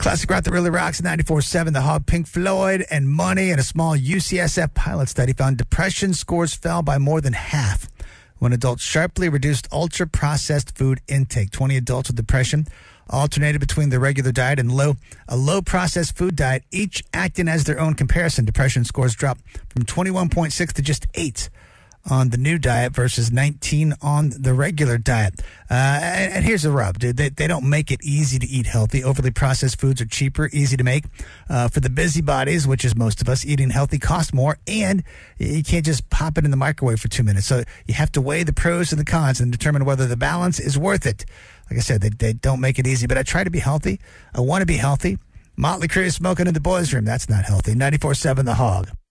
Classic rock that really rocks. 94.7 The Hog, Pink Floyd, and Money. And a small UCSF pilot study found depression scores fell by more than half when adults sharply reduced ultra-processed food intake. 20 adults with depression alternated between their regular diet and a low-processed food diet, each acting as their own comparison. Depression scores dropped from 21.6 to just 8 on the new diet versus 19 on the regular diet. And here's the rub, dude. They don't make it easy to eat healthy. Overly processed foods are cheaper, easy to make. For the busybodies, which is most of us, eating healthy costs more, and you can't just pop it in the microwave for 2 minutes. So you have to weigh the pros and the cons and determine whether the balance is worth it. Like I said, they don't make it easy, but I try to be healthy. I want to be healthy. Motley Crue smoking in the boys' room. That's not healthy. 94.7 The Hog.